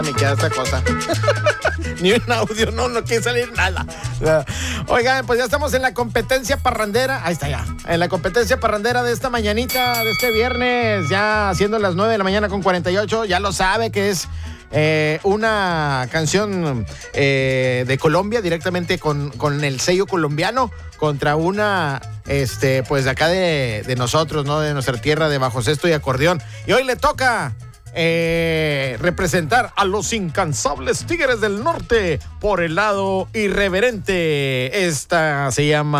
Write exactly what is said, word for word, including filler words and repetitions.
me queda esta cosa. Ni un audio, no, no quiere salir nada. Oigan, pues ya estamos en la competencia parrandera. Ahí está ya. En la competencia parrandera de esta mañanita, de este viernes, ya siendo las nueve de la mañana con cuarenta y ocho. Ya lo sabe que es eh, una canción eh, de Colombia, directamente con, con el sello colombiano, contra una, este, pues de acá de, de nosotros, ¿no? De nuestra tierra, de bajo cesto y acordeón. Y hoy le toca Eh, representar a los incansables Tigres del Norte por el lado irreverente. Esta se llama